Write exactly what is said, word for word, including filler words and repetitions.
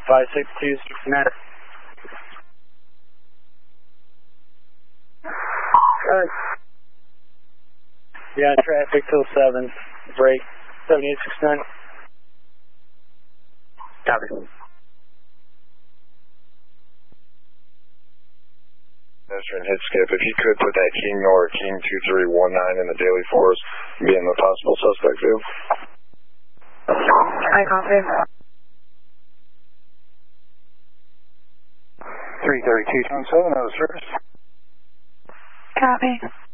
five six two sixty-nine. Uh, yeah, traffic till seven. Break. seventy-eight sixty-nine. Copy. Pedestrian hit skip. If you could put that King or King two three one nine in the daily for us, being the possible suspect field. I copy. three thirty-two twenty-seven, that was first. Copy.